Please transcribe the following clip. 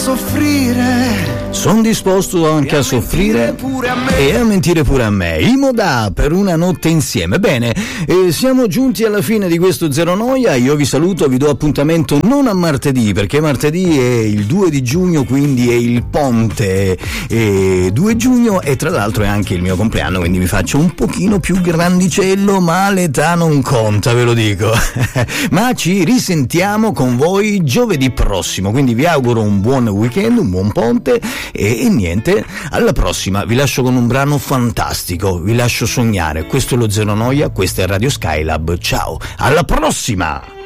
soffrire. Sono disposto anche a soffrire e a mentire pure a me. I Modà per una notte insieme. Bene, siamo giunti alla fine di questo Zero Noia. Io vi saluto, vi do appuntamento non a martedì, perché martedì è il 2 di giugno, quindi è il ponte 2 giugno, e tra l'altro è anche il mio compleanno, quindi mi faccio un pochino più grandicello, ma l'età non conta, ve lo dico. Ma ci risentiamo con voi giovedì prossimo, quindi vi auguro un buon weekend, un buon ponte e niente, alla prossima. Vi lascio con un brano fantastico, vi lascio sognare. Questo è lo Zero Noia, questa è Radio Skylab. Ciao, alla prossima!